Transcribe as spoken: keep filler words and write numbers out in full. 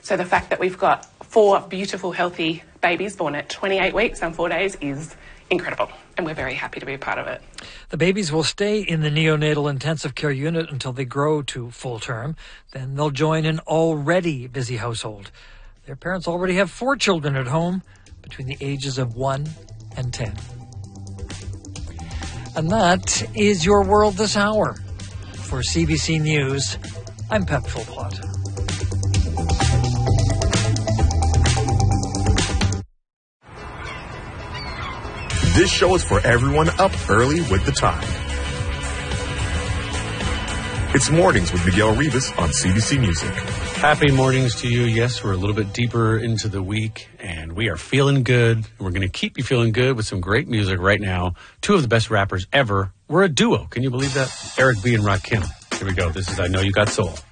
So the fact that we've got four beautiful, healthy babies born at twenty-eight weeks and four days is incredible, and we're very happy to be a part of it. The babies will stay in the neonatal intensive care unit until they grow to full term. Then they'll join an already busy household. Their parents already have four children at home between the ages of one and ten. And that is your world this hour. For C B C News, I'm Pep Philpott. This show is for everyone up early with the time. It's Mornings with Miguel Rivas on C B C Music. Happy mornings to you. Yes, we're a little bit deeper into the week, and we are feeling good. We're going to keep you feeling good with some great music right now. Two of the best rappers ever. We're a duo. Can you believe that? Eric B. and Rakim. Here we go. This is I Know You Got Soul.